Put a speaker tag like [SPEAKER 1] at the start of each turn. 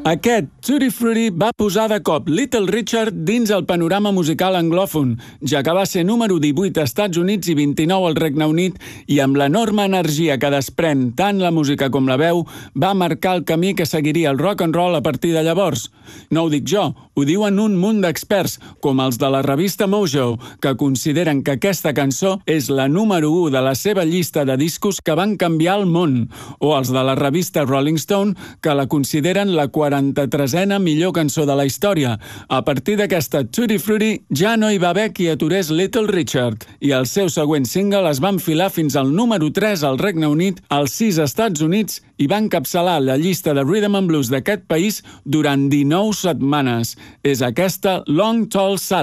[SPEAKER 1] Aquest Tutti Frutti va posar de cop Little Richard dins el panorama musical anglòfon, ja que va ser número 18 als Estats Units i 29 al Regne Unit, i amb l'enorme energia que desprèn tant la música com la veu, va marcar el camí que seguiria el rock and roll a partir de llavors. No ho dic jo, ho diuen un munt d'experts, com els de la revista Mojo, que consideren que aquesta cançó és la número 1 de la seva llista de discos que van canviar el món, o els de la revista Rolling Stone, que la consideren la 43a millor cançó de la història. A partir d'aquesta Tutti Frutti ja no hi va haver qui aturés Little Richard, i el seu següent single es va enfilar fins al número 3 al Regne Unit, als 6 Estats Units, i va encapçalar la llista de Rhythm and Blues d'aquest país durant 19 setmanes. És aquesta Long Tall Sally.